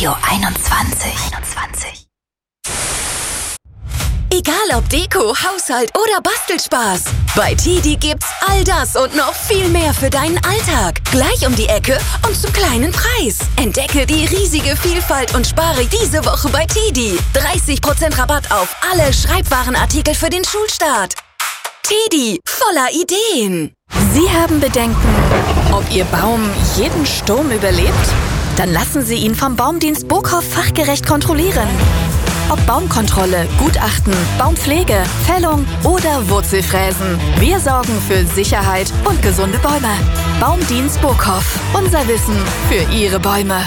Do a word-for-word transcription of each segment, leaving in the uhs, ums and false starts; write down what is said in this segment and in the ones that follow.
Radio einundzwanzig. einundzwanzig. Egal ob Deko, Haushalt oder Bastelspaß, bei Tidi gibt's all das und noch viel mehr für deinen Alltag. Gleich um die Ecke und zum kleinen Preis. Entdecke die riesige Vielfalt und spare diese Woche bei Tidi. dreißig Prozent Rabatt auf alle Schreibwarenartikel für den Schulstart. Tidi, voller Ideen. Sie haben Bedenken, ob Ihr Baum jeden Sturm überlebt? Dann lassen Sie ihn vom Baumdienst Burkhoff fachgerecht kontrollieren. Ob Baumkontrolle, Gutachten, Baumpflege, Fällung oder Wurzelfräsen. Wir sorgen für Sicherheit und gesunde Bäume. Baumdienst Burkhoff. Unser Wissen für Ihre Bäume.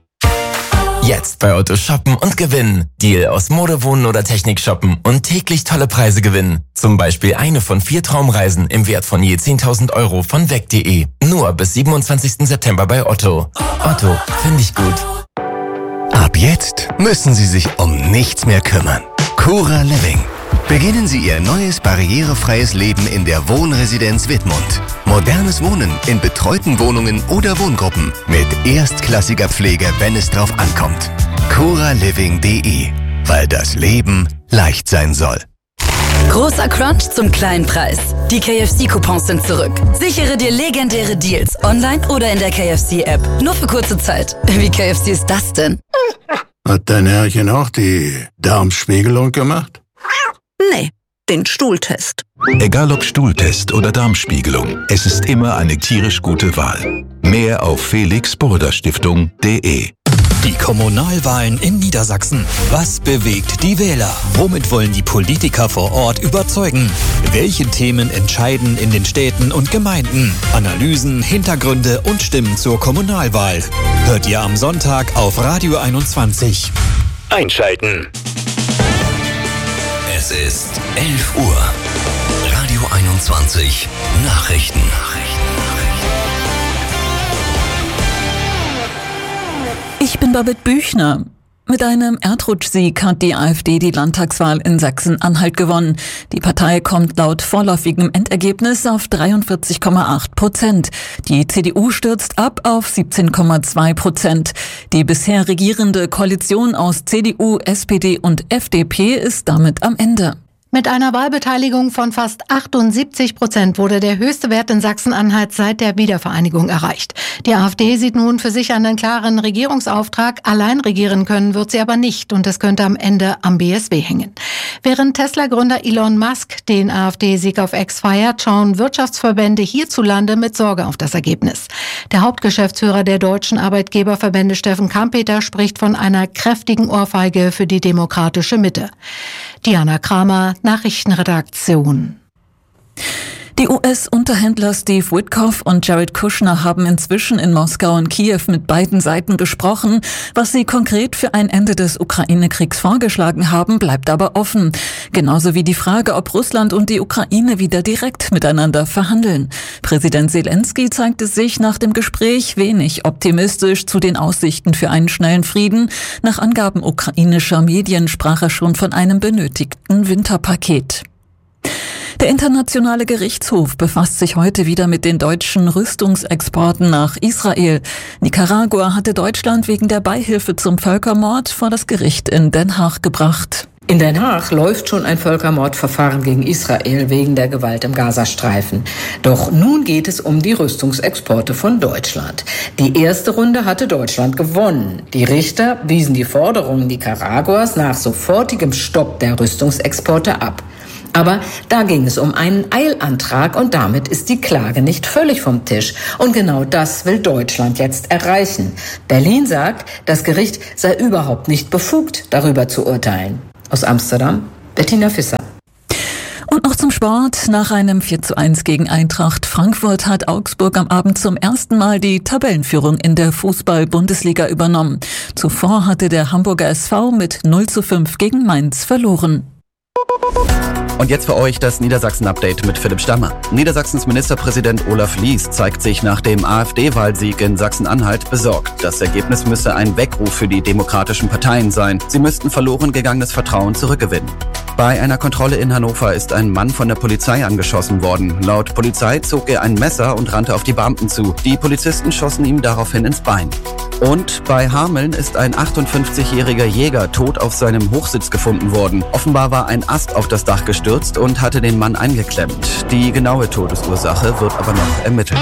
Jetzt bei Otto shoppen und gewinnen. Deal aus Mode, Wohnen oder Technik shoppen und täglich tolle Preise gewinnen. Zum Beispiel eine von vier Traumreisen im Wert von je zehntausend Euro von weg punkt de. Nur bis siebenundzwanzigsten September bei Otto. Otto, finde ich gut. Ab jetzt müssen Sie sich um nichts mehr kümmern. Cura Living. Beginnen Sie Ihr neues barrierefreies Leben in der Wohnresidenz Wittmund. Modernes Wohnen in betreuten Wohnungen oder Wohngruppen mit erstklassiger Pflege, wenn es drauf ankommt. cura living punkt de, weil das Leben leicht sein soll. Großer Crunch zum kleinen Preis. Die K F C-Coupons sind zurück. Sichere dir legendäre Deals online oder in der K F C-App. Nur für kurze Zeit. Wie K F C ist das denn? Hat dein Herrchen auch die Darmspiegelung gemacht? Nee, den Stuhltest. Egal ob Stuhltest oder Darmspiegelung, es ist immer eine tierisch gute Wahl. Mehr auf felix burda stiftung punkt de. Die Kommunalwahlen in Niedersachsen. Was bewegt die Wähler? Womit wollen die Politiker vor Ort überzeugen? Welche Themen entscheiden in den Städten und Gemeinden? Analysen, Hintergründe und Stimmen zur Kommunalwahl. Hört ihr am Sonntag auf Radio einundzwanzig. Einschalten. Es ist elf Uhr. Radio einundzwanzig. Nachrichten. Ich bin Babette Büchner. Mit einem Erdrutschsieg hat die AfD die Landtagswahl in Sachsen-Anhalt gewonnen. Die Partei kommt laut vorläufigem Endergebnis auf dreiundvierzig Komma acht Prozent. Die C D U stürzt ab auf siebzehn Komma zwei Prozent. Die bisher regierende Koalition aus C D U, S P D und F D P ist damit am Ende. Mit einer Wahlbeteiligung von fast achtundsiebzig Prozent wurde der höchste Wert in Sachsen-Anhalt seit der Wiedervereinigung erreicht. Die AfD sieht nun für sich einen klaren Regierungsauftrag. Allein regieren können wird sie aber nicht und es könnte am Ende am B S W hängen. Während Tesla-Gründer Elon Musk den AfD-Sieg auf X feiert, schauen Wirtschaftsverbände hierzulande mit Sorge auf das Ergebnis. Der Hauptgeschäftsführer der deutschen Arbeitgeberverbände Steffen Kampeter spricht von einer kräftigen Ohrfeige für die demokratische Mitte. Diana Kramer, Nachrichtenredaktion. Die U S-Unterhändler Steve Witkoff und Jared Kushner haben inzwischen in Moskau und Kiew mit beiden Seiten gesprochen. Was sie konkret für ein Ende des Ukraine-Kriegs vorgeschlagen haben, bleibt aber offen. Genauso wie die Frage, ob Russland und die Ukraine wieder direkt miteinander verhandeln. Präsident Zelensky zeigte sich nach dem Gespräch wenig optimistisch zu den Aussichten für einen schnellen Frieden. Nach Angaben ukrainischer Medien sprach er schon von einem benötigten Winterpaket. Der Internationale Gerichtshof befasst sich heute wieder mit den deutschen Rüstungsexporten nach Israel. Nicaragua hatte Deutschland wegen der Beihilfe zum Völkermord vor das Gericht in Den Haag gebracht. In Den Haag läuft schon ein Völkermordverfahren gegen Israel wegen der Gewalt im Gazastreifen. Doch nun geht es um die Rüstungsexporte von Deutschland. Die erste Runde hatte Deutschland gewonnen. Die Richter wiesen die Forderungen Nicaraguas nach sofortigem Stopp der Rüstungsexporte ab. Aber da ging es um einen Eilantrag und damit ist die Klage nicht völlig vom Tisch. Und genau das will Deutschland jetzt erreichen. Berlin sagt, das Gericht sei überhaupt nicht befugt, darüber zu urteilen. Aus Amsterdam, Bettina Fisser. Und noch zum Sport. Nach einem vier zu eins gegen Eintracht Frankfurt hat Augsburg am Abend zum ersten Mal die Tabellenführung in der Fußball-Bundesliga übernommen. Zuvor hatte der Hamburger S V mit null zu fünf gegen Mainz verloren. Und jetzt für euch das Niedersachsen-Update mit Philipp Stammer. Niedersachsens Ministerpräsident Olaf Lies zeigt sich nach dem AfD-Wahlsieg in Sachsen-Anhalt besorgt. Das Ergebnis müsse ein Weckruf für die demokratischen Parteien sein. Sie müssten verloren gegangenes Vertrauen zurückgewinnen. Bei einer Kontrolle in Hannover ist ein Mann von der Polizei angeschossen worden. Laut Polizei zog er ein Messer und rannte auf die Beamten zu. Die Polizisten schossen ihm daraufhin ins Bein. Und bei Hameln ist ein achtundfünfzigjähriger Jäger tot auf seinem Hochsitz gefunden worden. Offenbar war ein Ast auf das Dach gestürzt und hatte den Mann eingeklemmt. Die genaue Todesursache wird aber noch ermittelt.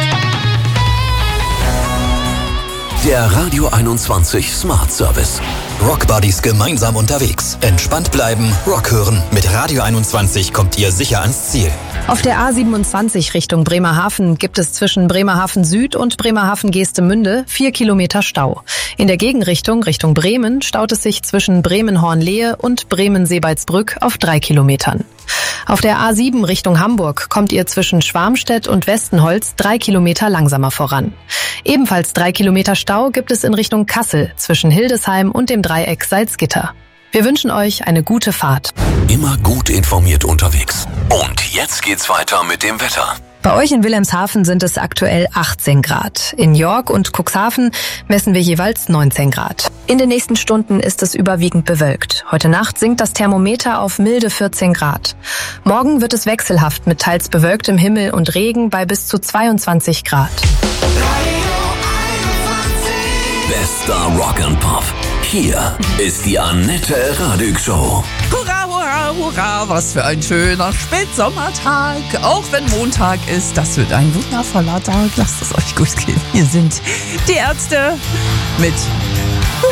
Der Radio einundzwanzig Smart Service. Rock Buddies gemeinsam unterwegs. Entspannt bleiben, Rock hören. Mit Radio einundzwanzig kommt ihr sicher ans Ziel. Auf der A siebenundzwanzig Richtung Bremerhaven gibt es zwischen Bremerhaven Süd und Bremerhaven Geestemünde vier Kilometer Stau. In der Gegenrichtung Richtung Bremen staut es sich zwischen Bremen-Hornlehe und Bremen-Seebaldsbrück auf drei Kilometern. Auf der A sieben Richtung Hamburg kommt ihr zwischen Schwarmstedt und Westenholz drei Kilometer langsamer voran. Ebenfalls drei Kilometer Stau gibt es in Richtung Kassel zwischen Hildesheim und dem Dreieck Salzgitter. Wir wünschen euch eine gute Fahrt. Immer gut informiert unterwegs. Und jetzt geht's weiter mit dem Wetter. Bei euch in Wilhelmshaven sind es aktuell achtzehn Grad. In York und Cuxhaven messen wir jeweils neunzehn Grad. In den nächsten Stunden ist es überwiegend bewölkt. Heute Nacht sinkt das Thermometer auf milde vierzehn Grad. Morgen wird es wechselhaft mit teils bewölktem Himmel und Regen bei bis zu zweiundzwanzig Grad. Bester Rock and Pop. Hier ist die Annette Radig Show. Hurra, hurra, hurra, was für ein schöner Spätsommertag. Auch wenn Montag ist, das wird ein wundervoller Tag. Lasst es euch gut gehen. Hier sind die Ärzte mit